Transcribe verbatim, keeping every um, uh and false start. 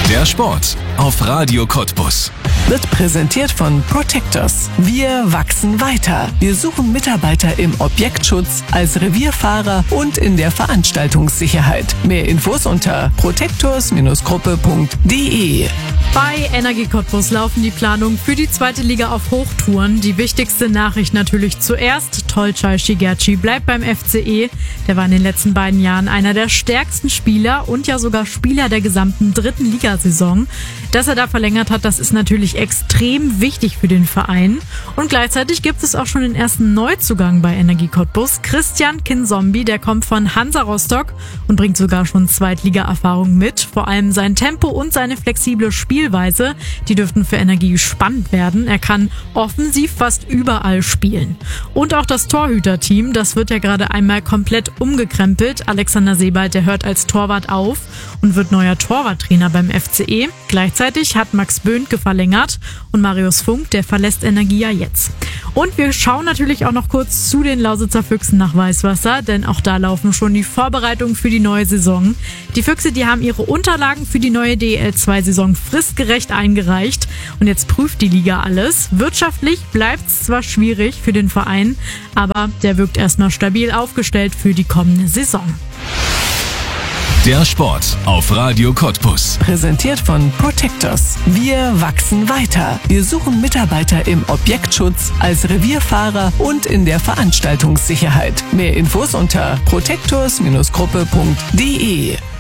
Der Sport auf Radio Cottbus. Wird präsentiert von Protectors. Wir wachsen weiter. Wir suchen Mitarbeiter im Objektschutz, als Revierfahrer und in der Veranstaltungssicherheit. Mehr Infos unter protectors Gruppe punkt de. Bei Energie Cottbus laufen die Planungen für die zweite Liga auf Hochtouren. Die wichtigste Nachricht natürlich zuerst. Tolcay Şigerci bleibt beim F C E. Der war in den letzten beiden Jahren einer der stärksten Spieler und ja sogar Spieler der gesamten dritten Ligasaison. Dass er da verlängert hat, das ist natürlich extrem wichtig für den Verein. Und gleichzeitig gibt es auch schon den ersten Neuzugang bei Energie Cottbus. Christian Kinzombie, der kommt von Hansa Rostock und bringt sogar schon Zweitliga-Erfahrung mit. Vor allem sein Tempo und seine flexible Spielweise, die dürften für Energie spannend werden. Er kann offensiv fast überall spielen. Und auch das Torhüterteam, das wird ja gerade einmal komplett umgekrempelt. Alexander Sebald, der hört als Torwart auf und wird neuer Torwarttrainer beim F C E. Gleichzeitig hat Max Böhnke verlängert und Marius Funk, der verlässt Energie ja jetzt. Und wir schauen natürlich auch noch kurz zu den Lausitzer Füchsen nach Weißwasser, denn auch da laufen schon die Vorbereitungen für die neue Saison. Die Füchse, die haben ihre Unterlagen für die neue D E L zwei Saison fristgerecht eingereicht und jetzt prüft die Liga alles. Wirtschaftlich bleibt es zwar schwierig für den Verein, aber der wirkt erstmal stabil aufgestellt für die kommende Saison. Der Sport auf Radio Cottbus. Präsentiert von Protectors. Wir wachsen weiter. Wir suchen Mitarbeiter im Objektschutz, als Revierfahrer und in der Veranstaltungssicherheit. Mehr Infos unter protectors Gruppe punkt de.